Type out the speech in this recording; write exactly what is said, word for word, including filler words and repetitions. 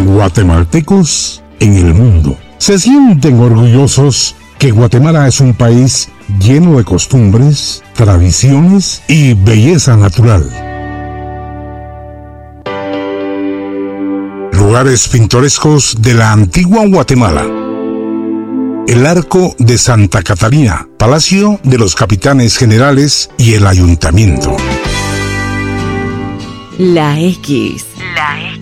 guatemaltecos en el mundo. Se sienten orgullosos que Guatemala es un país lleno de costumbres, tradiciones y belleza natural. Lugares pintorescos de la antigua Guatemala. El Arco de Santa Catalina, Palacio de los Capitanes Generales y el Ayuntamiento. La X. La X.